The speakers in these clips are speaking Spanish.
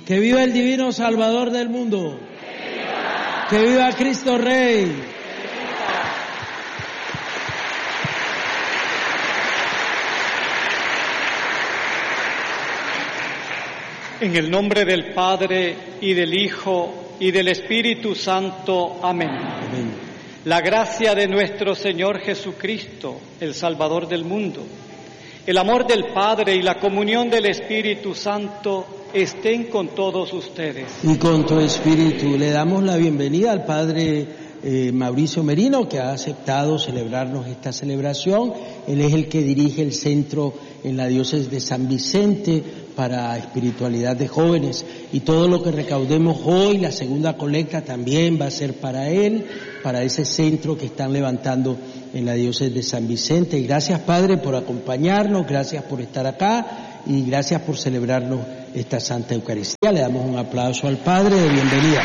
Que viva el divino Salvador del mundo. Que viva Cristo Rey. En el nombre del Padre, y del Hijo, y del Espíritu Santo. Amén. Amén. La gracia de nuestro Señor Jesucristo, el Salvador del mundo, el amor del Padre y la comunión del Espíritu Santo estén con todos ustedes. Y con tu espíritu. Le damos la bienvenida al Padre Mauricio Merino, que ha aceptado celebrarnos esta celebración. Él es el que dirige el centro en la diócesis de San Vicente para espiritualidad de jóvenes, y todo lo que recaudemos hoy, la segunda colecta, también va a ser para él, para ese centro que están levantando en la diócesis de San Vicente. Y gracias, Padre, por acompañarnos, gracias por estar acá y gracias por celebrarnos esta Santa Eucaristía. Le damos un aplauso al Padre de bienvenida.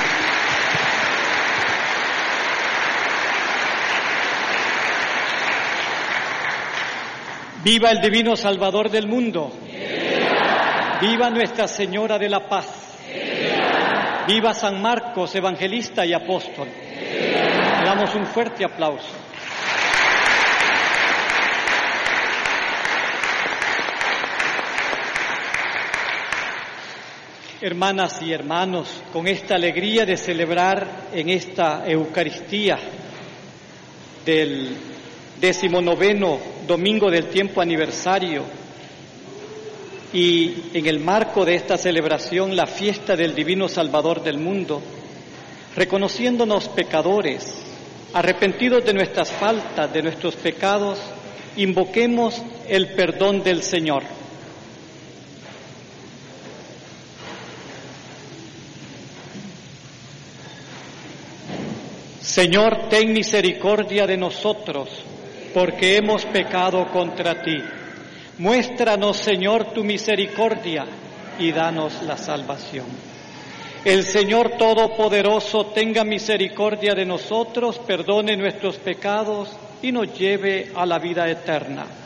Viva el divino Salvador del mundo. Viva Nuestra Señora de la Paz. Viva San Marcos, evangelista y apóstol. Le damos un fuerte aplauso. Hermanas y hermanos, con esta alegría de celebrar en esta Eucaristía del 19º domingo del tiempo aniversario, y en el marco de esta celebración la fiesta del Divino Salvador del mundo, reconociéndonos pecadores, arrepentidos de nuestras faltas, de nuestros pecados, invoquemos el perdón del Señor. Señor, ten misericordia de nosotros, porque hemos pecado contra ti. Muéstranos, Señor, tu misericordia y danos la salvación. El Señor Todopoderoso tenga misericordia de nosotros, perdone nuestros pecados y nos lleve a la vida eterna.